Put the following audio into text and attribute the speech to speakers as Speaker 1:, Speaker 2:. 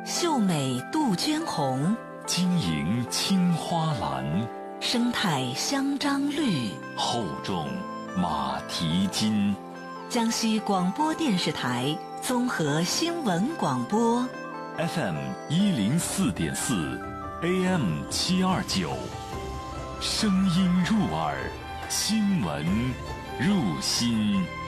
Speaker 1: 秀美杜鹃红，
Speaker 2: 晶莹青花蓝，
Speaker 1: 生态香樟绿，
Speaker 2: 厚重马蹄金。
Speaker 1: 江西广播电视台综合新闻广播
Speaker 2: FM 104.4 AM 729，声音入耳，新闻入心。